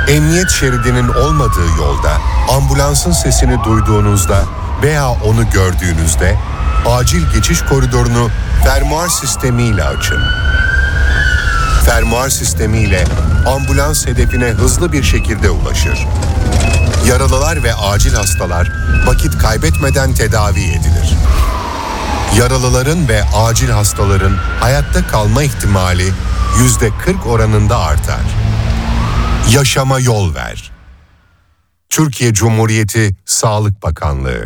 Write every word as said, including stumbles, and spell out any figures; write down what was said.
Emniyet şeridinin olmadığı yolda ambulansın sesini duyduğunuzda veya onu gördüğünüzde acil geçiş koridorunu fermuar sistemiyle açın. Fermuar sistemiyle ambulans hedefine hızlı bir şekilde ulaşır. Yaralılar ve acil hastalar vakit kaybetmeden tedavi edilir. Yaralıların ve acil hastaların hayatta kalma ihtimali yüzde kırk oranında artar. Yaşama yol ver. Türkiye Cumhuriyeti Sağlık Bakanlığı.